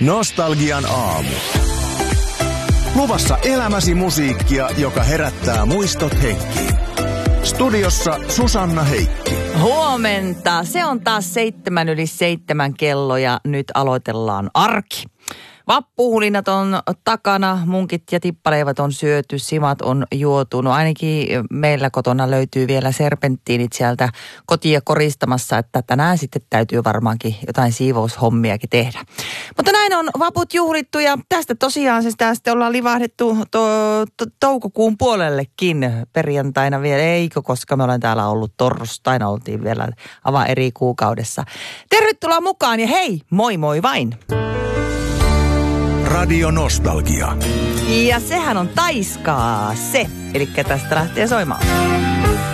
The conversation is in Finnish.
Nostalgian aamu. Luvassa elämäsi musiikkia, joka herättää muistot henkiin. Studiossa Susanna Heikki. Huomenta. Se on taas 7:07 kello ja nyt aloitellaan arki. Vappuhulinat on takana, munkit ja tippaleivät on syöty, simat on juotu. No ainakin meillä kotona löytyy vielä serpenttiinit sieltä kotia koristamassa, että tänään sitten täytyy varmaankin jotain siivoushommiakin tehdä. Mutta näin on vaput juhlittu ja tästä tosiaan sitten ollaan livahdettu toukokuun puolellekin perjantaina vielä, eikö, koska me olen täällä ollut torstaina, oltiin vielä aivan eri kuukaudessa. Tervetuloa mukaan ja hei, moi moi vain! Radio Nostalgia. Ja sehän on Taiskaa se, eli tästä lähtee soimaan.